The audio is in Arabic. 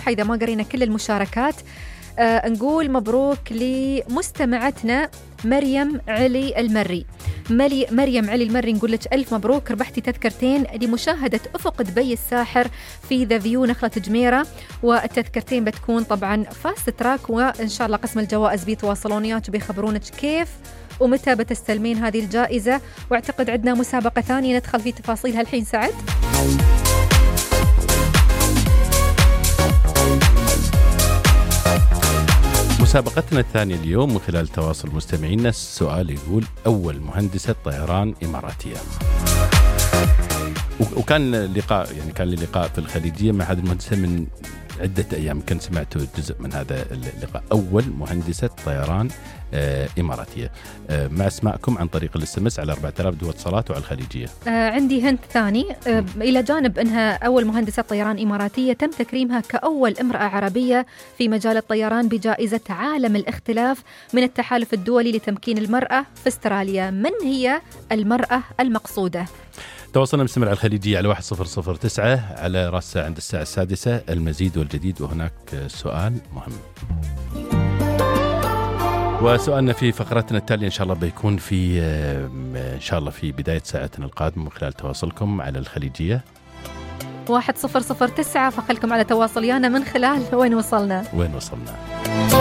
بصراحة إذا ما قرينا كل المشاركات. نقول مبروك لمستمعتنا مريم علي المري. مريم علي المري نقول لك ألف مبروك، ربحتي تذكرتين لمشاهدة أفق دبي الساحر في ذا فيو نخلة جميرة، والتذكرتين بتكون طبعا فاست تراك، وإن شاء الله قسم الجوائز بيتواصلون وياك وبيخبرونك كيف ومتى بتستلمين هذه الجائزة. واعتقد عندنا مسابقة ثانية ندخل في تفاصيلها الحين. سعد، مسابقتنا الثانية اليوم من خلال تواصل مستمعينا، السؤال يقول أول مهندسة طيران إماراتية. وكان لقاء، يعني كان لي لقاء في الخليجية مع هذه المهندسة من عدة أيام، كنت سمعت جزء من هذا اللقاء. أول مهندسة طيران إماراتية. مع اسماءكم عن طريق الاس على 4000 دول اتصالات وعلى الخليجية. عندي هنت ثاني، إلى جانب أنها أول مهندسة طيران إماراتية، تم تكريمها كأول امرأة عربية في مجال الطيران بجائزة عالم الاختلاف من التحالف الدولي لتمكين المرأة في استراليا. من هي المرأة المقصودة؟ تواصلنا مستمر على الخليجية على 1009 على رأس عند الساعة 6 المزيد والجديد، وهناك سؤال مهم. وسؤالنا في فقرتنا التالية إن شاء الله بيكون في إن شاء الله في بداية ساعتنا القادمة من خلال تواصلكم على الخليجية 1009. فخلكم على تواصل ويانا من خلال وين وصلنا.